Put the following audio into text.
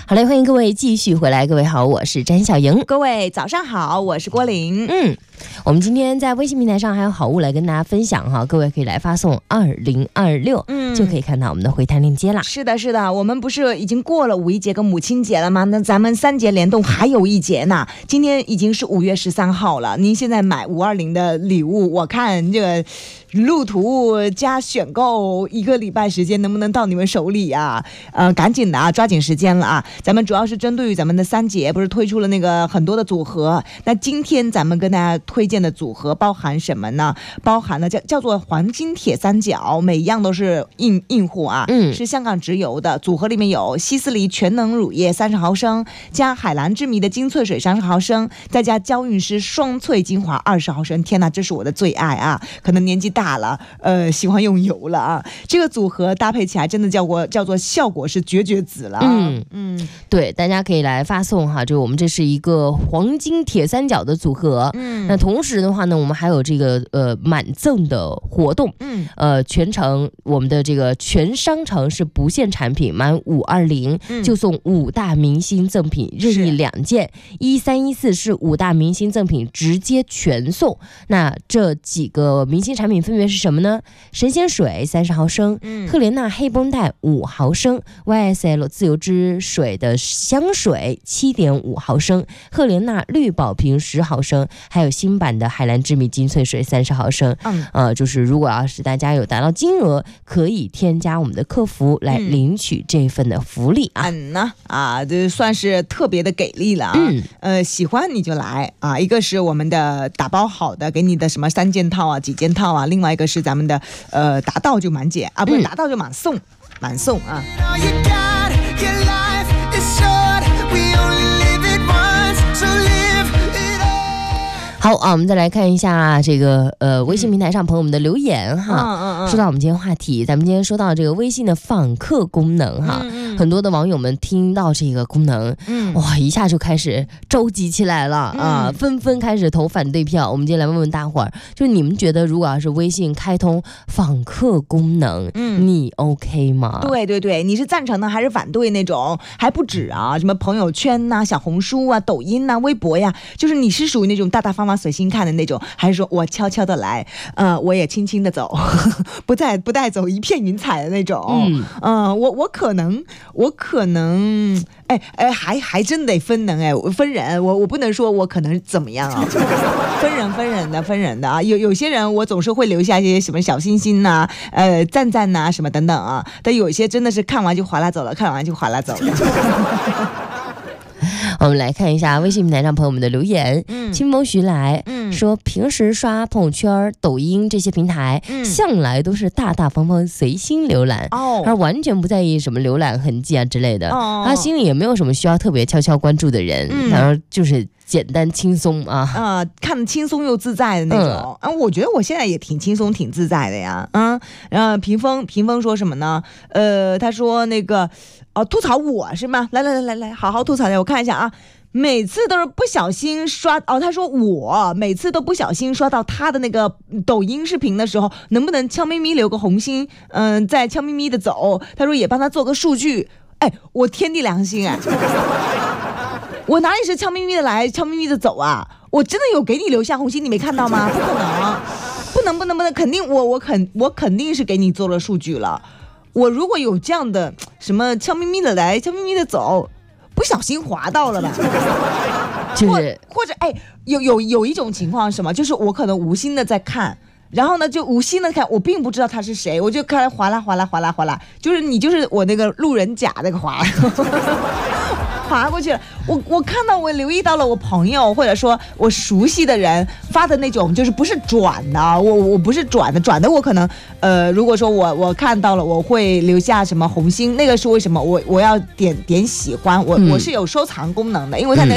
好嘞，欢迎各位继续回来。各位好，我是詹小莹。 各位早上好，我是郭玲。 我们今天在微信平台上还有好物来跟大家分享哈，各位可以来发送2026，就可以看到我们的回弹链接啦。 是的，是的，我们不是已经过了五一节跟母亲节了吗？那咱们3节联动还有一节呢。今天已经是5月13号了，您现在买520的礼物，我看这个路途加选购1个礼拜时间能不能到你们手里啊？赶紧的啊，抓紧时间了啊！咱们主要是针对于咱们的3节，不是推出了那个很多的组合。那今天咱们跟大家推荐的组合包含什么呢？包含了叫做黄金铁三角，每一样都是硬货啊，是香港直邮的。组合里面有希思黎全能乳液30毫升，加海蓝之谜的精粹水30毫升，再加娇韵诗双萃精华20毫升。天哪，这是我的最爱啊！可能年纪大了，喜欢用油了啊。这个组合搭配起来真的叫做效果是绝子了。 对，大家可以来发送哈，就我们这是一个黄金铁三角的组合。那同时的话呢，我们还有这个满赠的活动。全程我们的这个全商城是不限产品，满520就送5大明星赠品，任意2件，13、14是5大明星赠品直接全送。那这几个明星产品分别是什么呢？神仙水30毫升，赫莲娜黑绷带5毫升，YSL 自由之水的香水7.5毫升，赫莲娜绿宝瓶10毫升，还有新版的海蓝之谜精粹水30毫升。就是如果要是大家有达到金额，可以添加我们的客服来领取这份的福利啊。 这算是特别的给力了啊。喜欢你就来啊。一个是我们的打包好的，给你的什么3件套啊、几件套啊，另外一个是咱们的达到就满减啊，不是达到就满送啊。 好啊，我们再来看一下这个微信平台上朋友们的留言哈。说到我们今天话题，咱们今天说到这个微信的访客功能哈，很多的网友们听到这个功能，哇，一下就开始着急起来了啊，纷纷开始投反对票。我们今天来问问大伙儿，就你们觉得如果要是微信开通访客功能，你 OK 吗？ 对对对，你是赞成呢还是反对那种？还不止啊，什么朋友圈呐、小红书啊、抖音呐、微博呀，就是你是属于那种大大方方随心看的那种，还是说我悄悄的来，我也轻轻的走，不带走一片云彩的那种？我可能，还真得分人，我不能说我可能怎么样啊，分人的啊，有些人我总是会留下一些什么小心心呐、赞呐、什么等等啊，但有一些真的是看完就划拉走了。 我们来看一下微信平台上朋友们的留言。清风徐来说，平时刷朋友圈、抖音这些平台，向来都是大大方方随心浏览，而完全不在意什么浏览痕迹啊之类的。他心里也没有什么需要特别悄悄关注的人，然后就是简单轻松啊， 看得轻松又自在的那种。我觉得我现在也挺轻松挺自在的呀。然后屏风说什么呢？他说那个吐槽我是吗？来，好好吐槽一下，我看一下啊。每次都是不小心刷他说我每次都不小心刷到他的那个抖音视频的时候，能不能悄咪咪留个红心，再悄咪咪的走？他说也帮他做个数据。我天地良心我哪里是悄咪咪的来，悄咪咪的走啊？我真的有给你留下红心，你没看到吗？不可能，不能，肯定我肯定是给你做了数据了。我如果有这样的什么悄咪咪的来，悄咪咪的走，不小心滑到了吧？ 就是或者有一种情况是什么？就是我可能无心的在看。然后呢，就无心的看，我并不知道他是谁，我就看哗啦，就是你就是我那个路人甲那个滑过去了。我看到，我留意到了我朋友或者说我熟悉的人发的那种，就是不是转的，我不是转的我可能如果说我看到了，我会留下什么红心，那个是为什么？我要点喜欢，我是有收藏功能的，因为它